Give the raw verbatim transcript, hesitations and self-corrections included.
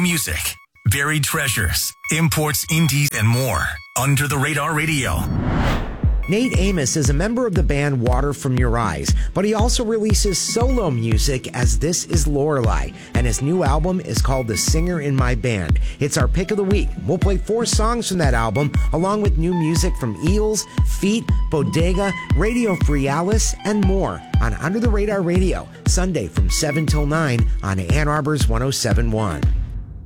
music, buried treasures, imports, indies, and more. Under the Radar Radio. Nate Amos is a member of the band Water From Your Eyes, but he also releases solo music as This Is Lorelei, and his new album is called The Singer in My Band. It's our pick of the week. We'll play four songs from that album, along with new music from Eels, Feet, Bodega, Radio Free Alice, and more on Under the Radar Radio, Sunday from seven till nine on Ann Arbor's one oh seven point one.